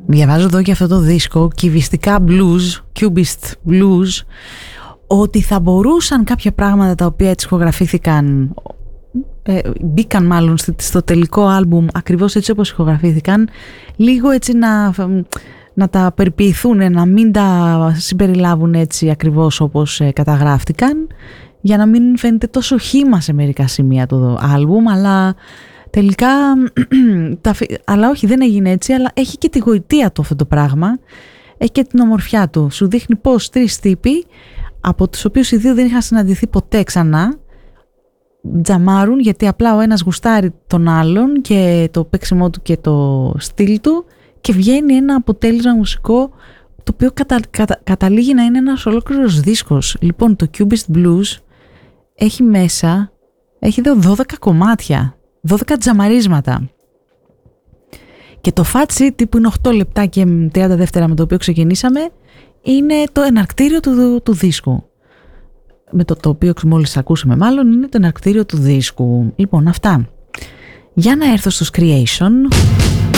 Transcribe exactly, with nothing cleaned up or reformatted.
Διαβάζω εδώ για αυτό το δίσκο, κυβιστικά blues, cubist blues, ότι θα μπορούσαν κάποια πράγματα τα οποία έτσι ηχογραφήθηκαν, ε, μπήκαν μάλλον στο τελικό άλμπουμ ακριβώς έτσι όπως ηχογραφήθηκαν, λίγο έτσι να, να τα περιποιηθούν, να μην τα συμπεριλάβουν έτσι ακριβώς όπως ε, καταγράφτηκαν, για να μην φαίνεται τόσο χύμα σε μερικά σημεία το άλμπουμ, αλλά τελικά, τα, αλλά όχι, δεν έγινε έτσι, αλλά έχει και τη γοητεία του αυτό το πράγμα, έχει και την ομορφιά του. Σου δείχνει πως τρεις τύποι, από τους οποίους οι δύο δεν είχαν συναντηθεί ποτέ ξανά, τζαμάρουν γιατί απλά ο ένας γουστάρει τον άλλον και το παίξιμό του και το στυλ του, και βγαίνει ένα αποτέλεσμα μουσικό το οποίο κατα, κατα, καταλήγει να είναι ένας ολόκληρος δίσκος. Λοιπόν, το Cubist Blues έχει μέσα, έχει εδώ δώδεκα κομμάτια, δώδεκα τζαμαρίσματα. Και το Fat City που είναι οκτώ λεπτά και τριάντα δεύτερα με το οποίο ξεκινήσαμε, είναι το εναρκτήριο του, του, του δίσκου. Με το, το οποίο μόλις ακούσαμε μάλλον είναι το εναρκτήριο του δίσκου. Λοιπόν, αυτά. Για να έρθω στους Creation.